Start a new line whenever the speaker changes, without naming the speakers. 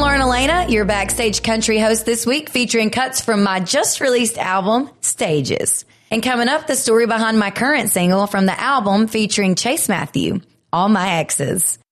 Lauren Elena, your Backstage Country host this week, featuring cuts from my just released album, Stages. And coming up, the story behind my current single from the album featuring Chase Matthew, All My Exes.